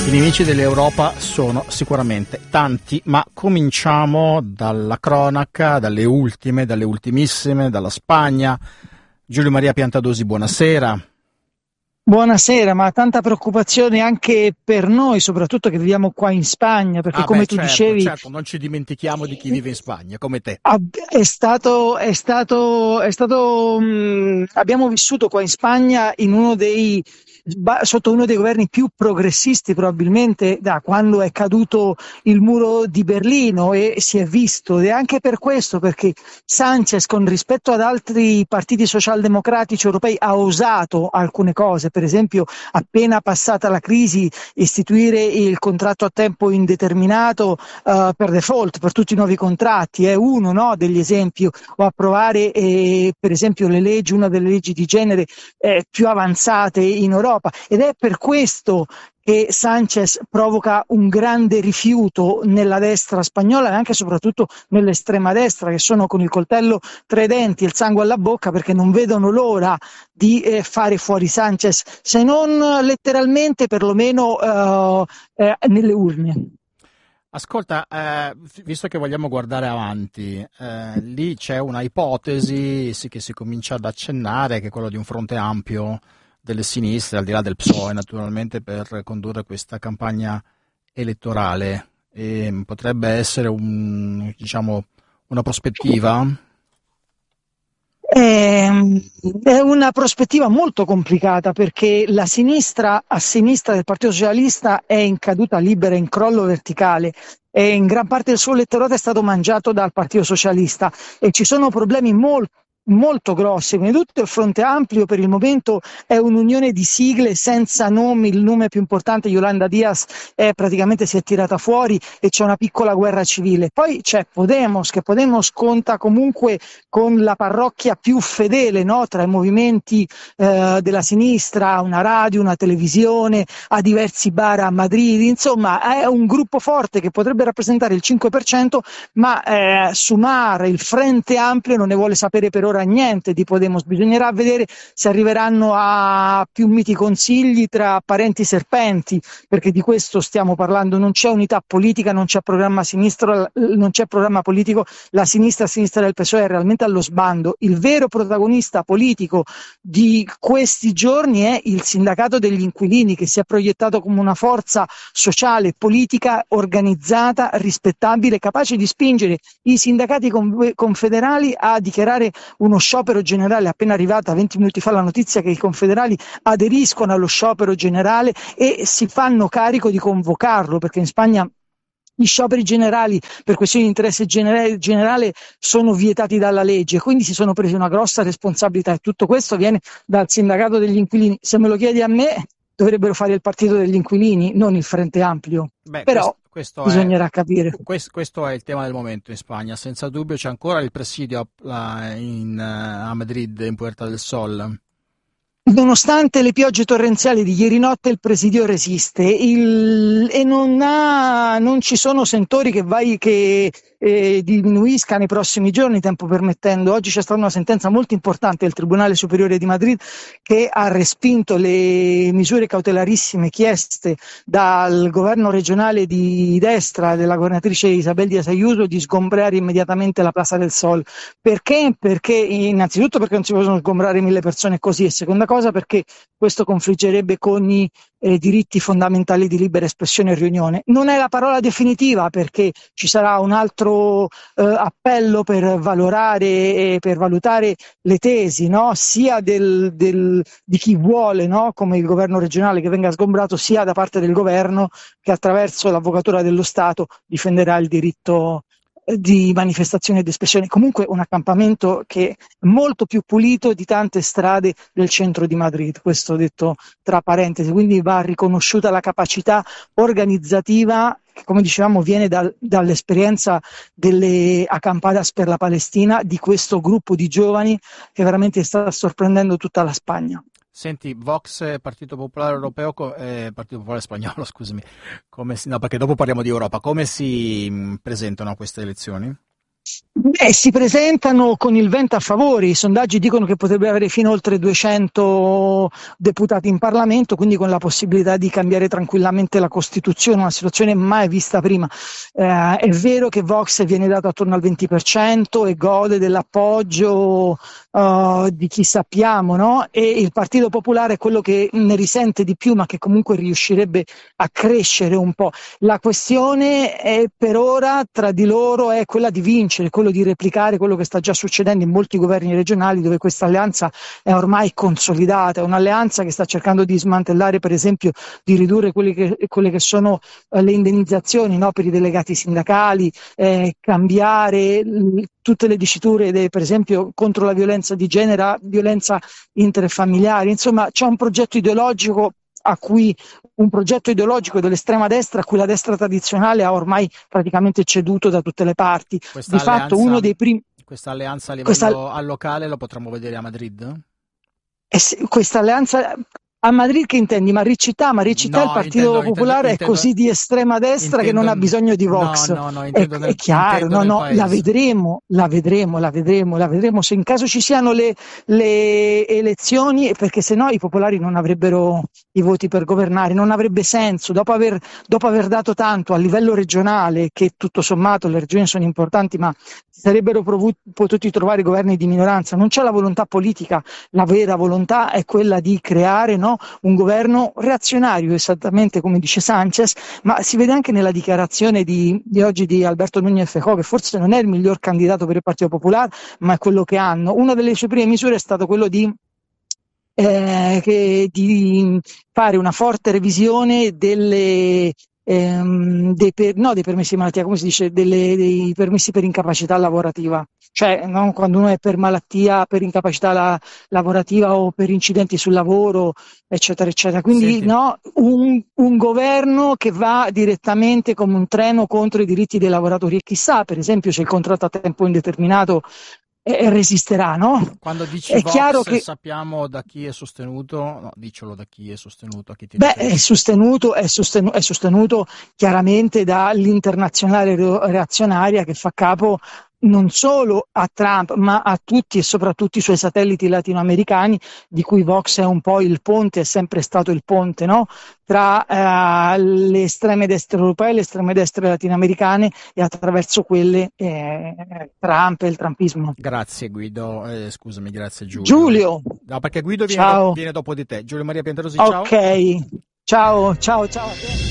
I nemici dell'Europa sono sicuramente tanti, ma cominciamo dalla cronaca, dalle ultimissime, dalla Spagna. Giulio Maria Piantadosi, buonasera. Buonasera, ma tanta preoccupazione anche per noi, soprattutto che viviamo qua in Spagna, perché come tu dicevi, certo, non ci dimentichiamo di chi vive in Spagna, come te. abbiamo vissuto qua in Spagna sotto uno dei governi più progressisti probabilmente da quando è caduto il muro di Berlino, e si è visto, ed è anche per questo, perché Sanchez, con rispetto ad altri partiti socialdemocratici europei, ha osato alcune cose, per esempio appena passata la crisi istituire il contratto a tempo indeterminato per default per tutti i nuovi contratti è uno, no, degli esempi, o approvare per esempio una delle leggi di genere più avanzate in Europa, ed è per questo che Sanchez provoca un grande rifiuto nella destra spagnola e anche e soprattutto nell'estrema destra, che sono con il coltello tra i denti e il sangue alla bocca, perché non vedono l'ora di fare fuori Sanchez, se non letteralmente, perlomeno nelle urne. Ascolta, visto che vogliamo guardare avanti, lì c'è una ipotesi che si comincia ad accennare, che è quella di un fronte ampio delle sinistre, al di là del PSOE naturalmente, per condurre questa campagna elettorale. E potrebbe essere una prospettiva? È una prospettiva molto complicata, perché la sinistra a sinistra del Partito Socialista è in caduta libera, in crollo verticale, e in gran parte del suo elettorato è stato mangiato dal Partito Socialista, e ci sono problemi molto grossi. Prima di tutto il Fronte Ampio per il momento è un'unione di sigle senza nomi, il nome più importante, Yolanda Díaz, praticamente si è tirata fuori, e c'è una piccola guerra civile. Poi c'è Podemos, che Podemos conta comunque con la parrocchia più fedele, no, tra i movimenti della sinistra, una radio, una televisione, ha diversi bar a Madrid, insomma è un gruppo forte che potrebbe rappresentare il 5%, ma Sumar, il Frente Ampio, non ne vuole sapere per ora niente di Podemos. Bisognerà vedere se arriveranno a più miti consigli tra parenti serpenti, perché di questo stiamo parlando. Non c'è unità politica, non c'è programma sinistro, non c'è programma politico. La sinistra del PSOE è realmente allo sbando. Il vero protagonista politico di questi giorni è il sindacato degli inquilini, che si è proiettato come una forza sociale, politica, organizzata, rispettabile, capace di spingere i sindacati confederali a dichiarare uno sciopero generale. Appena arrivata 20 minuti fa la notizia che i confederali aderiscono allo sciopero generale e si fanno carico di convocarlo, perché in Spagna gli scioperi generali per questioni di interesse generale sono vietati dalla legge, quindi si sono presi una grossa responsabilità, e tutto questo viene dal sindacato degli inquilini. Se me lo chiedi a me, dovrebbero fare il partito degli inquilini, non il Frente Ampio. Però questo bisognerà capire. Questo è il tema del momento in Spagna. Senza dubbio c'è ancora il presidio a Madrid, in Puerta del Sol. Nonostante le piogge torrenziali di ieri notte, il presidio resiste e non ci sono sentori che diminuisca nei prossimi giorni, tempo permettendo. Oggi c'è stata una sentenza molto importante del Tribunale Superiore di Madrid, che ha respinto le misure cautelarissime chieste dal governo regionale di destra della governatrice Isabel Díaz Ayuso di sgombrare immediatamente la Plaza del Sol. Perché? Perché innanzitutto perché non si possono sgombrare 1000 persone così, e seconda cosa perché questo confliggerebbe con i diritti fondamentali di libera espressione e riunione. Non è la parola definitiva, perché ci sarà un altro appello per valorare e per valutare le tesi, no? Sia di chi vuole, no? Come il governo regionale, che venga sgombrato, sia da parte del governo, che attraverso l'Avvocatura dello Stato difenderà il diritto di manifestazione ed espressione. Comunque un accampamento che è molto più pulito di tante strade del centro di Madrid, questo detto tra parentesi, quindi va riconosciuta la capacità organizzativa che, come dicevamo, viene dall'esperienza delle acampadas per la Palestina, di questo gruppo di giovani che veramente sta sorprendendo tutta la Spagna. Senti, Vox, Partito Popolare Europeo, Partito Popolare Spagnolo, scusami, no, perché dopo parliamo di Europa, come si presentano a queste elezioni? Si presentano con il vento a favore, i sondaggi dicono che potrebbe avere fino a oltre 200 deputati in Parlamento, quindi con la possibilità di cambiare tranquillamente la Costituzione, una situazione mai vista prima. È vero che Vox viene dato attorno al 20% e gode dell'appoggio di chi sappiamo, no? E il Partito Popolare è quello che ne risente di più, ma che comunque riuscirebbe a crescere un po'. La questione è, per ora tra di loro è quella di vincere, quello di replicare quello che sta già succedendo in molti governi regionali, dove questa alleanza è ormai consolidata, è un'alleanza che sta cercando di smantellare, per esempio, di ridurre quelle che sono le indennizzazioni, no, per i delegati sindacali, cambiare tutte le diciture, per esempio, contro la violenza di genere, violenza interfamiliare. Insomma, c'è un progetto ideologico dell'estrema destra a cui la destra tradizionale ha ormai praticamente ceduto da tutte le parti. Questa Di fatto uno dei primi questa alleanza a livello al locale lo potremmo vedere a Madrid? questa alleanza a Madrid, che intendi? Maricità? No, il Partito Popolare è così di estrema destra che non ha bisogno di Vox. No, È chiaro, no, la vedremo. Se in caso ci siano le elezioni, perché sennò i popolari non avrebbero i voti per governare, non avrebbe senso. Dopo aver dato tanto a livello regionale, che tutto sommato le regioni sono importanti, ma si sarebbero potuti trovare governi di minoranza. Non c'è la volontà politica, la vera volontà è quella di creare, no, un governo reazionario, esattamente come dice Sanchez, ma si vede anche nella dichiarazione di oggi di Alberto Núñez Feijóo, che forse non è il miglior candidato per il Partito Popolare, ma è quello che hanno. Una delle sue prime misure è stato quello di fare una forte revisione dei permessi di malattia, come si dice, dei permessi per incapacità lavorativa, cioè, no, quando uno è per malattia, per incapacità lavorativa o per incidenti sul lavoro, eccetera, eccetera. Quindi Senti, no, un governo che va direttamente come un treno contro i diritti dei lavoratori, e chissà, per esempio, se il contratto a tempo indeterminato resisterà, no? quando dici È chiaro Vox che sappiamo da chi è sostenuto? No, dicelo da chi è sostenuto, a chi ti È riferisci? sostenuto chiaramente dall'internazionale reazionaria, che fa capo non solo a Trump, ma a tutti e soprattutto i suoi satelliti latinoamericani, di cui Vox è un po' il ponte, è sempre stato il ponte, no? Tra le estreme destre europee e le estreme destre latinoamericane, e attraverso quelle Trump e il trumpismo. Grazie Guido, scusami, grazie Giulio. Giulio, No, perché Guido ciao. viene dopo di te. Giulio Maria Pianterosi, ciao. Ok, ciao a te.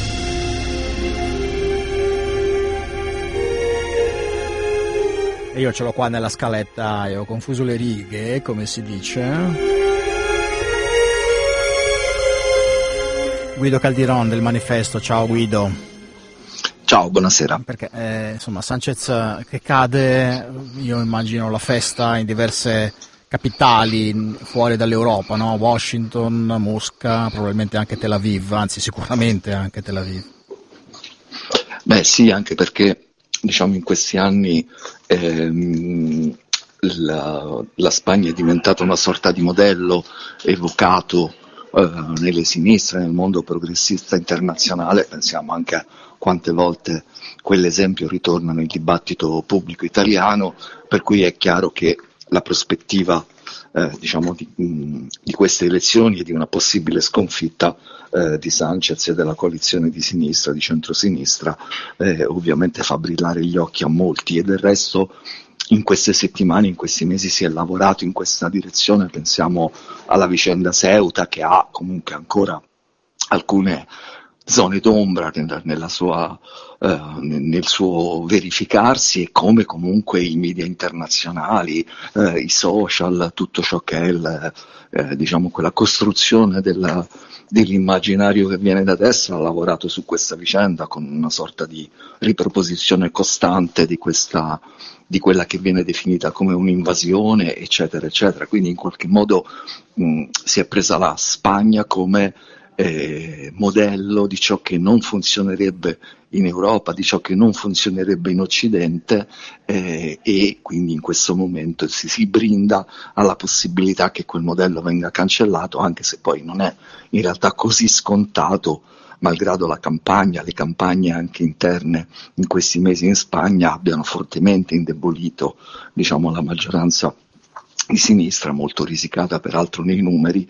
E io ce l'ho qua nella scaletta e ho confuso le righe, come si dice. Guido Caldiron del Manifesto, ciao Guido. Ciao, buonasera. Perché insomma Sanchez che cade, io immagino la festa in diverse capitali fuori dall'Europa, no? Washington, Mosca, probabilmente anche Tel Aviv, anzi sicuramente anche Tel Aviv. Beh sì, anche perché diciamo in questi anni la Spagna è diventata una sorta di modello evocato nelle sinistre, nel mondo progressista internazionale. Pensiamo anche a quante volte quell'esempio ritorna nel dibattito pubblico italiano, per cui è chiaro che la prospettiva diciamo di queste elezioni e di una possibile sconfitta di Sanchez e della coalizione di sinistra, di centrosinistra, ovviamente fa brillare gli occhi a molti, e del resto in queste settimane, in questi mesi si è lavorato in questa direzione. Pensiamo alla vicenda Ceuta, che ha comunque ancora alcune zone d'ombra nel suo verificarsi, e come comunque i media internazionali, i social, tutto ciò che è diciamo quella costruzione dell'immaginario che viene da destra ha lavorato su questa vicenda con una sorta di riproposizione costante di quella che viene definita come un'invasione, eccetera, eccetera. Quindi in qualche modo si è presa la Spagna come modello di ciò che non funzionerebbe in Europa, di ciò che non funzionerebbe in Occidente, e quindi in questo momento si brinda alla possibilità che quel modello venga cancellato, anche se poi non è in realtà così scontato, malgrado le campagne anche interne in questi mesi in Spagna abbiano fortemente indebolito, diciamo, la maggioranza di sinistra, molto risicata peraltro nei numeri,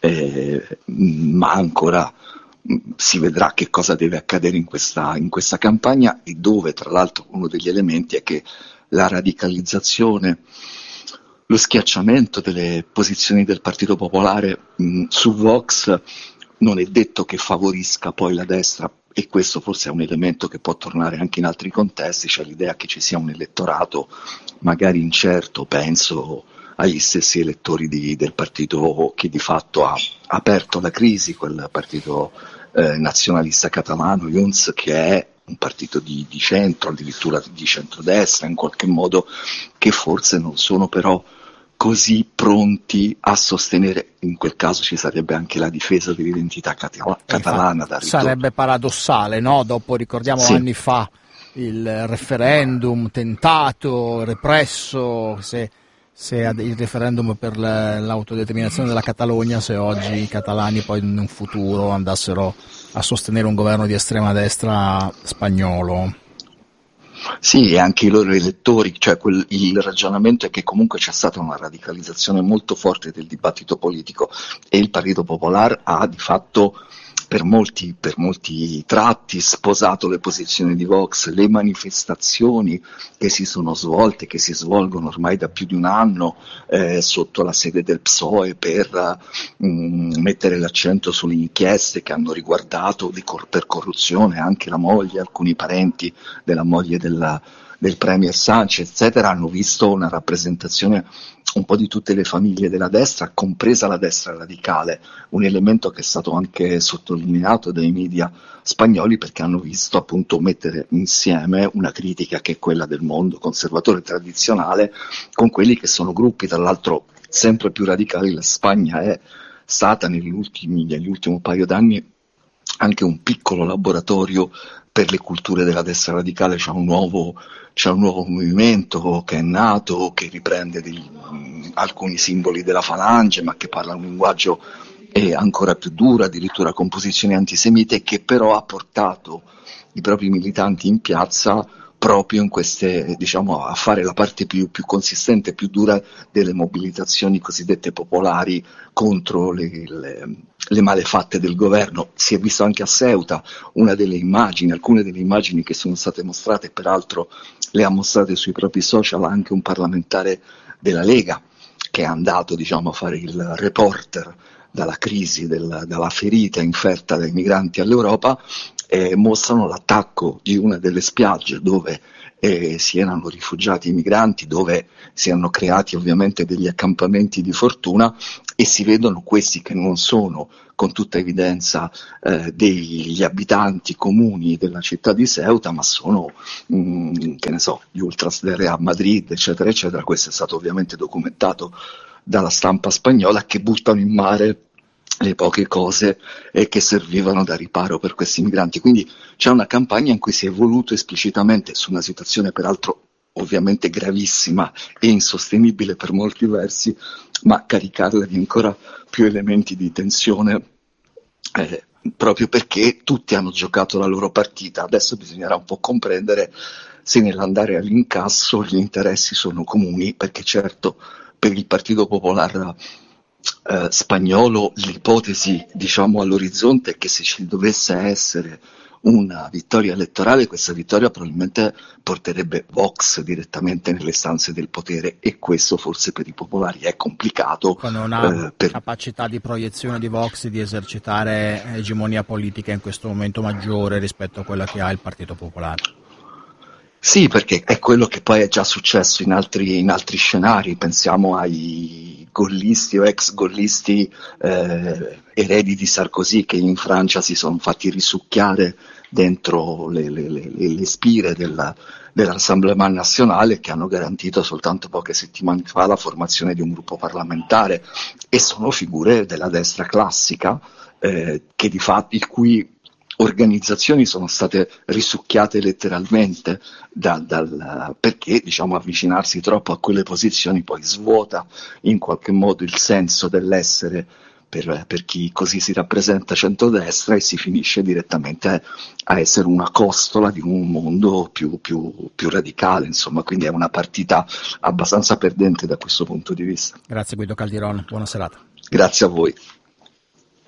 ma ancora si vedrà che cosa deve accadere in questa campagna, e dove tra l'altro uno degli elementi è che la radicalizzazione, lo schiacciamento delle posizioni del Partito Popolare su Vox non è detto che favorisca poi la destra, e questo forse è un elemento che può tornare anche in altri contesti, cioè l'idea che ci sia un elettorato magari incerto, penso agli stessi elettori del partito che di fatto ha aperto la crisi, quel partito nazionalista catalano, Junts, che è un partito di centro, addirittura di centrodestra in qualche modo, che forse non sono però così pronti a sostenere. In quel caso ci sarebbe anche la difesa dell'identità catalana. Sarebbe paradossale, no? Dopo, ricordiamo, sì, anni fa il referendum tentato, represso, se il referendum per l'autodeterminazione della Catalogna, se oggi i catalani poi in un futuro andassero a sostenere un governo di estrema destra spagnolo. Sì, e anche i loro elettori, cioè il ragionamento è che comunque c'è stata una radicalizzazione molto forte del dibattito politico, e il Partito Popular ha di fatto per molti tratti sposato le posizioni di Vox. Le manifestazioni che si sono svolte, che si svolgono ormai da più di un anno sotto la sede del PSOE per mettere l'accento sulle inchieste che hanno riguardato per corruzione anche la moglie, alcuni parenti della moglie del Premier Sanchez, eccetera, hanno visto una rappresentazione un po' di tutte le famiglie della destra, compresa la destra radicale, un elemento che è stato anche sottolineato dai media spagnoli, perché hanno visto appunto mettere insieme una critica che è quella del mondo conservatore tradizionale con quelli che sono gruppi, tra l'altro, sempre più radicali. La Spagna è stata negli ultimi paio d'anni anche un piccolo laboratorio per le culture della destra radicale. C'è un nuovo movimento che è nato, che riprende alcuni simboli della Falange, ma che parla un linguaggio ancora più duro, addirittura con posizioni antisemite, che però ha portato i propri militanti in piazza proprio in queste, diciamo, a fare la parte più consistente, più dura delle mobilitazioni cosiddette popolari contro le malefatte del governo. Si è visto anche a Ceuta alcune delle immagini che sono state mostrate, peraltro le ha mostrate sui propri social anche un parlamentare della Lega, che è andato, diciamo, a fare il reporter dalla crisi, dalla ferita inferta dai migranti all'Europa. Mostrano l'attacco di una delle spiagge dove si erano rifugiati i migranti, dove si erano creati ovviamente degli accampamenti di fortuna, e si vedono questi che non sono con tutta evidenza degli abitanti comuni della città di Ceuta, ma sono che ne so, gli ultras del Real Madrid, eccetera eccetera. Questo è stato ovviamente documentato dalla stampa spagnola, che buttano in mare le poche cose che servivano da riparo per questi migranti. Quindi c'è una campagna in cui si è voluto esplicitamente, su una situazione peraltro ovviamente gravissima e insostenibile per molti versi, ma caricarla di ancora più elementi di tensione, proprio perché tutti hanno giocato la loro partita. Adesso bisognerà un po' comprendere se nell'andare all'incasso gli interessi sono comuni, perché certo per il Partito Popolare spagnolo l'ipotesi, diciamo, all'orizzonte è che se ci dovesse essere una vittoria elettorale, questa vittoria probabilmente porterebbe Vox direttamente nelle stanze del potere, e questo forse per i popolari è complicato. Con una capacità di proiezione di Vox di esercitare egemonia politica in questo momento maggiore rispetto a quella che ha il Partito Popolare. Sì, perché è quello che poi è già successo in altri scenari. Pensiamo ai gollisti o ex gollisti eredi di Sarkozy, che in Francia si sono fatti risucchiare dentro le spire dell'Assemblée nationale, che hanno garantito soltanto poche settimane fa la formazione di un gruppo parlamentare, e sono figure della destra classica, che di fatto, il cui organizzazioni sono state risucchiate letteralmente perché, diciamo, avvicinarsi troppo a quelle posizioni poi svuota in qualche modo il senso dell'essere per chi così si rappresenta centrodestra, e si finisce direttamente a essere una costola di un mondo più radicale, insomma, quindi è una partita abbastanza perdente da questo punto di vista. Grazie Guido Caldiron, buona serata. Grazie a voi.